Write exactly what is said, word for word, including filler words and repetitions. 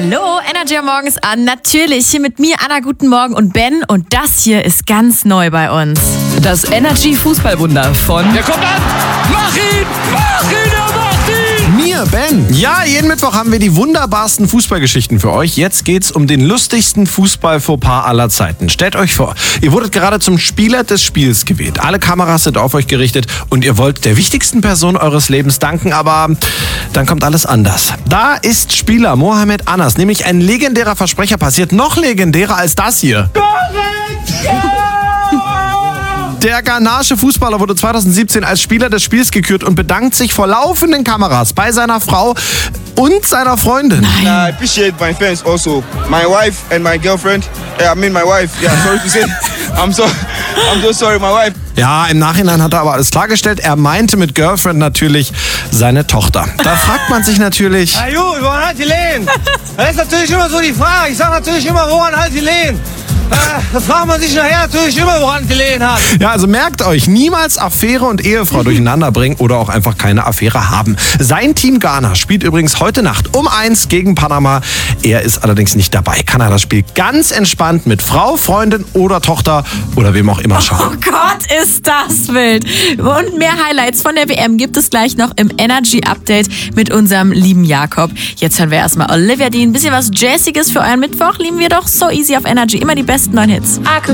Hallo, Energy am Morgens an. Natürlich hier mit mir, Anna, guten Morgen und Ben. Und das hier ist ganz neu bei uns. Das Energy Fußballwunder von... Der kommt an! Mach ihn! Mach ihn! Er macht ihn! Mir, Ben. Ja, jeden Mittwoch haben wir die wunderbarsten Fußballgeschichten für euch. Jetzt geht's um den lustigsten Fußball-Fauxpas aller Zeiten. Stellt euch vor, ihr wurdet gerade zum Spieler des Spiels gewählt. Alle Kameras sind auf euch gerichtet und ihr wollt der wichtigsten Person eures Lebens danken, aber dann kommt alles anders. Da ist Spieler Mohamed Anas, nämlich ein legendärer Versprecher passiert, noch legendärer als das hier. Der ghanaische Fußballer wurde zweitausendsiebzehn als Spieler des Spiels gekürt und bedankt sich vor laufenden Kameras bei seiner Frau und seiner Freundin. I appreciate my fans also. My wife and my girlfriend. Yeah, I mean my wife. Yeah, sorry to say. I'm so, I'm so sorry, my wife. Ja, im Nachhinein hat er aber alles klargestellt. Er meinte mit Girlfriend natürlich seine Tochter. Da fragt man sich natürlich... Ja gut, woran hat die Lehen? Das ist natürlich immer so die Frage. Ich sage natürlich immer, woran hat die Lehen? Da fragt man sich nachher natürlich immer, woran die Lehen hat. Ja, also merkt euch, niemals Affäre und Ehefrau durcheinander bringen oder auch einfach keine Affäre haben. Sein Team Ghana spielt übrigens heute Nacht um eins gegen Panama. Er ist allerdings nicht dabei. Kann er das Spiel ganz entspannt mit Frau, Freundin oder Tochter oder wem auch immer schauen. Oh Gott, ist das wild. Und mehr Highlights von der W M gibt es gleich noch im Energy Update mit unserem lieben Jakob. Jetzt hören wir erstmal Olivia Dean. Ein bisschen was Jazziges für euren Mittwoch. Lieben wir doch So Easy auf Energy. Immer die besten neuen Hits.